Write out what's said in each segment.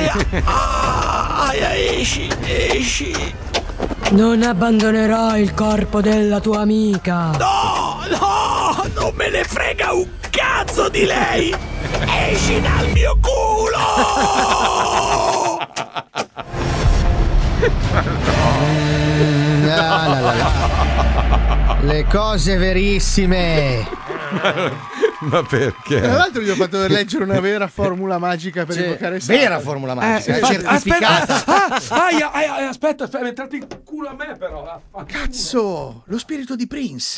Esci. Non abbandonerai il corpo della tua amica. No, non me ne frega un cazzo di lei. Esci dal mio culo. Le cose verissime. Ma perché? Tra l'altro gli ho fatto leggere una vera formula magica per invocare Satana. Vera formula magica, Certificata. Aspetta, mi è entrato in culo a me però. Cazzo, lo spirito di Prince.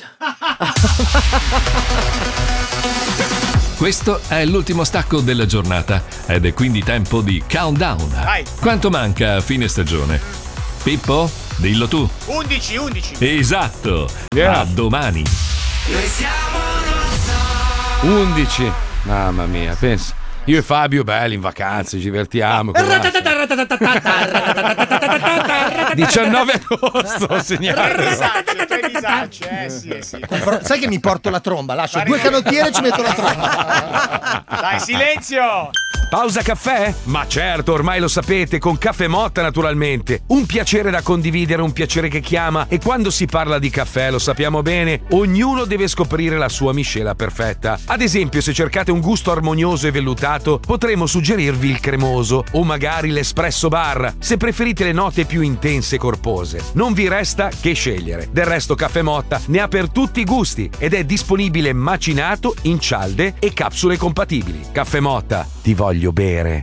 Questo è l'ultimo stacco della giornata ed è quindi tempo di countdown. Vai. Quanto manca a fine stagione? Pippo, dillo tu. 11. Esatto. Yeah. A domani. Noi siamo 11. Mamma mia, pensa. Io e Fabio belli in vacanze, ci divertiamo. 19 agosto, segnale. Tre disagi, sì. Sai che mi porto la tromba? Lascio 2 canottiere e ci metto la tromba. Dai, silenzio! Pausa caffè? Ma certo, ormai lo sapete, con Caffè Motta naturalmente. Un piacere da condividere, un piacere che chiama, e quando si parla di caffè, lo sappiamo bene, ognuno deve scoprire la sua miscela perfetta. Ad esempio, se cercate un gusto armonioso e vellutato, potremmo suggerirvi il cremoso o magari l'espresso bar, se preferite le note più intense e corpose. Non vi resta che scegliere. Del resto Caffè Motta ne ha per tutti i gusti ed è disponibile macinato, in cialde e capsule compatibili. Caffè Motta, ti voglio bere.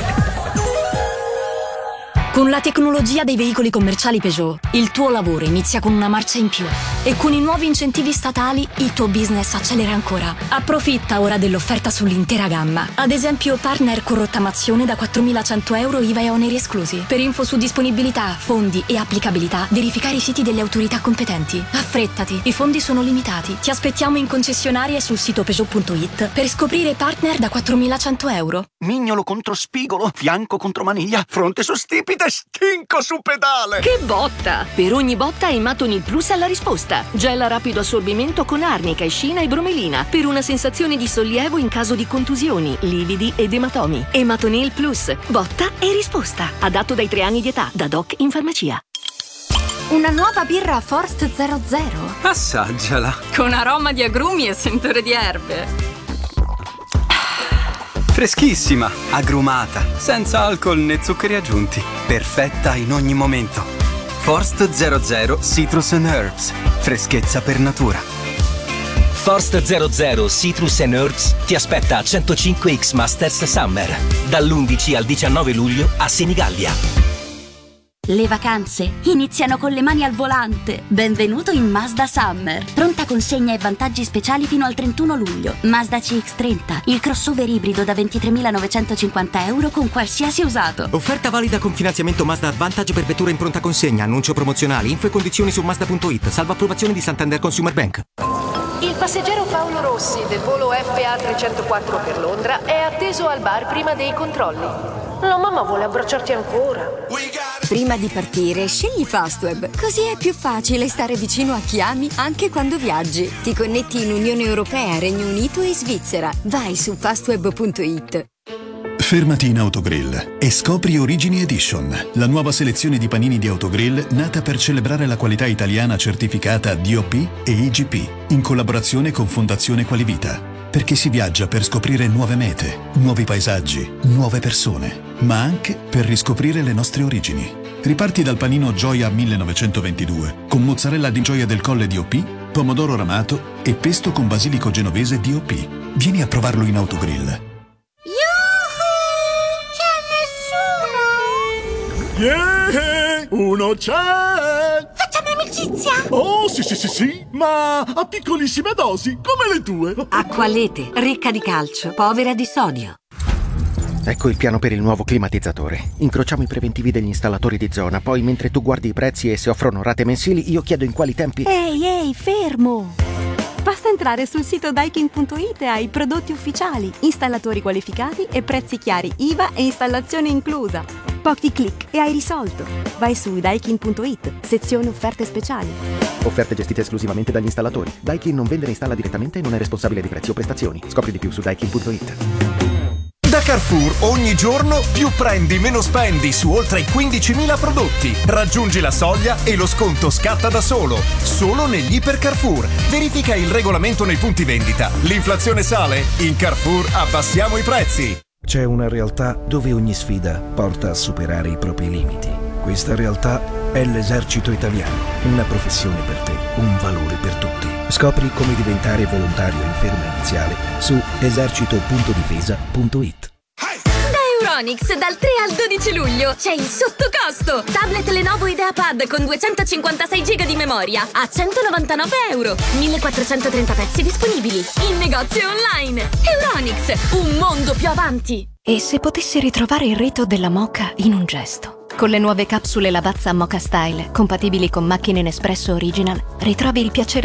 Con la tecnologia dei veicoli commerciali Peugeot, il tuo lavoro inizia con una marcia in più. E con i nuovi incentivi statali, il tuo business accelera ancora. Approfitta ora dell'offerta sull'intera gamma. Ad esempio, partner con rottamazione da 4.100 euro IVA e oneri esclusi. Per info su disponibilità, fondi e applicabilità, verificare i siti delle autorità competenti. Affrettati, i fondi sono limitati. Ti aspettiamo in concessionaria e sul sito Peugeot.it per scoprire partner da 4.100 euro. Mignolo contro spigolo, fianco contro maniglia, fronte su stipite, stinco su pedale. Che botta! Per ogni botta Ematonil Plus ha la risposta. Gel a rapido assorbimento con arnica, escina e bromelina per una sensazione di sollievo in caso di contusioni, lividi ed ematomi. Ematonil Plus, botta e risposta. Adatto dai 3 anni di età, da doc in farmacia. Una nuova birra Forst 00. Assaggiala. Con aroma di agrumi e sentore di erbe. Freschissima, agrumata, senza alcol né zuccheri aggiunti. Perfetta in ogni momento. Forst 00 Citrus and Herbs. Freschezza per natura. Forst 00 Citrus and Herbs ti aspetta a 105X Masters Summer dall'11 al 19 luglio a Senigallia. Le vacanze iniziano con le mani al volante. Benvenuto in Mazda Summer. Pronta consegna e vantaggi speciali fino al 31 luglio. Mazda CX-30, il crossover ibrido da 23.950 euro con qualsiasi usato. Offerta valida con finanziamento Mazda Advantage per vetture in pronta consegna. Annuncio promozionale. Info e condizioni su Mazda.it. Salvo approvazione di Santander Consumer Bank. Il passeggero Paolo Rossi del volo FA 304 per Londra è atteso al bar prima dei controlli. La mamma vuole abbracciarti ancora. Prima di partire, scegli Fastweb. Così è più facile stare vicino a chi ami anche quando viaggi. Ti connetti in Unione Europea, Regno Unito e Svizzera. Vai su fastweb.it. Fermati in Autogrill e scopri Origini Edition, la nuova selezione di panini di Autogrill nata per celebrare la qualità italiana certificata DOP e IGP, in collaborazione con Fondazione Qualivita. Perché si viaggia per scoprire nuove mete, nuovi paesaggi, nuove persone, ma anche per riscoprire le nostre origini. Riparti dal panino Gioia 1922, con mozzarella di Gioia del Colle DOP, pomodoro ramato e pesto con basilico genovese DOP. Vieni a provarlo in Autogrill. Yeah! Uno c'è! Facciamo amicizia! Oh, sì, ma a piccolissime dosi, come le tue. Acqualete, ricca di calcio, povera di sodio. Ecco il piano per il nuovo climatizzatore. Incrociamo i preventivi degli installatori di zona, poi mentre tu guardi i prezzi e se offrono rate mensili, io chiedo in quali tempi... Ehi, fermo! Basta entrare sul sito Daikin.it e hai prodotti ufficiali, installatori qualificati e prezzi chiari, IVA e installazione inclusa. Pochi click e hai risolto. Vai su Daikin.it, sezione offerte speciali. Offerte gestite esclusivamente dagli installatori. Daikin non vende né installa direttamente e non è responsabile di prezzi o prestazioni. Scopri di più su Daikin.it. Da Carrefour ogni giorno più prendi meno spendi su oltre 15.000 prodotti. Raggiungi la soglia e lo sconto scatta da solo. Solo negli Iper Carrefour. Verifica il regolamento nei punti vendita. L'inflazione sale? In Carrefour abbassiamo i prezzi. C'è una realtà dove ogni sfida porta a superare i propri limiti. Questa realtà è l'Esercito Italiano. Una professione per te, un valore per tutti. Scopri come diventare volontario in ferma iniziale su esercito.difesa.it. Da Euronics dal 3 al 12 luglio c'è il sottocosto. Tablet Lenovo IdeaPad con 256 GB di memoria a €199. 1430 pezzi disponibili in negozio e online. Euronics, un mondo più avanti. E se potessi ritrovare il rito della moka in un gesto? Con le nuove capsule Lavazza Moka Style, compatibili con macchine Nespresso Original, ritrovi il piacere